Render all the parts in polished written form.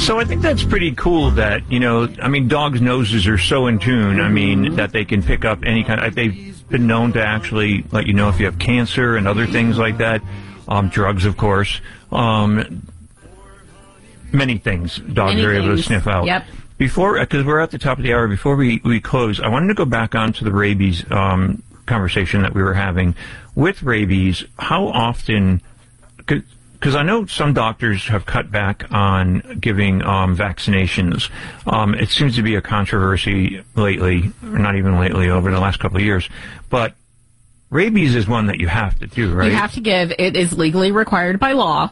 So I think that's pretty cool that, dogs' noses are so in tune, that they can pick up any kind of, they've been known to actually let you know if you have cancer and other things like that. Drugs, of course. Many things dogs are able to sniff out. Yep. Before, because we're at the top of the hour, before we close, I wanted to go back onto the rabies conversation that we were having. With rabies, how often, because I know some doctors have cut back on giving vaccinations. It seems to be a controversy lately, or not even lately, over the last couple of years. But rabies is one that you have to do, right? You have to give. It is legally required by law.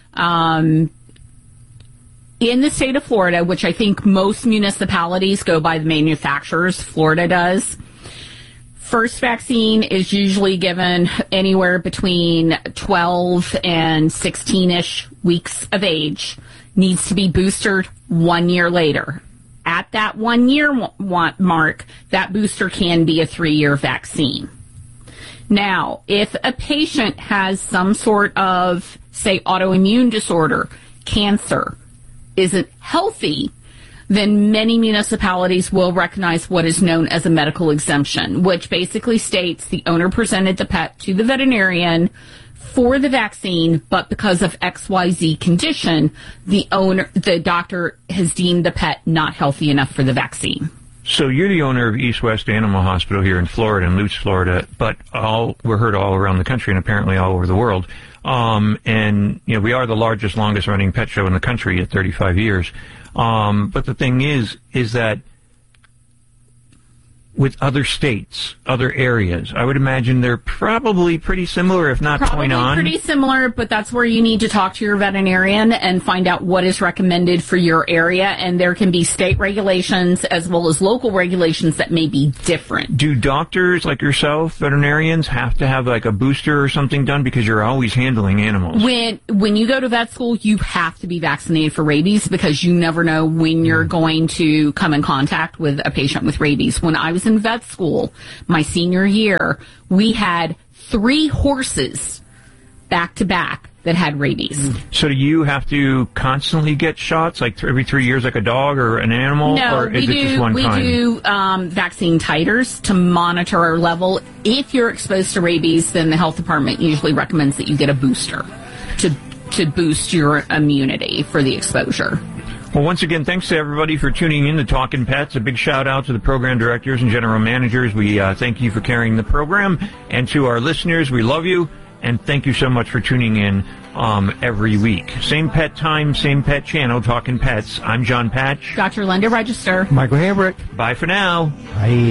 In the state of Florida, which I think most municipalities go by the manufacturers, Florida does, first vaccine is usually given anywhere between 12 and 16-ish weeks of age. Needs to be boosted 1 year later. At that 1 year mark, that booster can be a 3-year vaccine. Now, if a patient has some sort of, say, autoimmune disorder, cancer, isn't healthy, then many municipalities will recognize what is known as a medical exemption, which basically states the owner presented the pet to the veterinarian for the vaccine, but because of XYZ condition, the doctor has deemed the pet not healthy enough for the vaccine. So you're the owner of East West Animal Hospital here in Florida, in Lutz, Florida, but we're heard all around the country and apparently all over the world. And we are the largest, longest running pet show in the country at 35 years. But the thing is that with other states, other areas, I would imagine they're probably pretty similar, if not point on. Probably pretty similar, but that's where you need to talk to your veterinarian and find out what is recommended for your area. And there can be state regulations as well as local regulations that may be different. Do doctors like yourself, veterinarians, have to have like a booster or something done because you're always handling animals? When you go to vet school, you have to be vaccinated for rabies because you never know when you're going to come in contact with a patient with rabies. When I was in vet school, my senior year, we had 3 horses back to back that had rabies. So do you have to constantly get shots, like every 3 years, like a dog or an animal? No, or is it just one time? We do vaccine titers to monitor our level. If you're exposed to rabies, then the health department usually recommends that you get a booster to boost your immunity for the exposure. Well, once again, thanks to everybody for tuning in to Talkin' Pets. A big shout-out to the program directors and general managers. We thank you for carrying the program. And to our listeners, we love you. And thank you so much for tuning in every week. Same pet time, same pet channel, Talkin' Pets. I'm John Patch. Dr. Linda Register. Michael Hambrick. Bye for now. Bye.